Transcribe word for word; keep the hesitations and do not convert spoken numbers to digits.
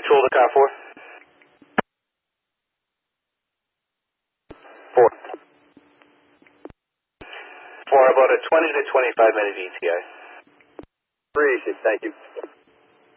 Control to car four. Four. For about a twenty to twenty-five minute E T I. Appreciate it. Thank you.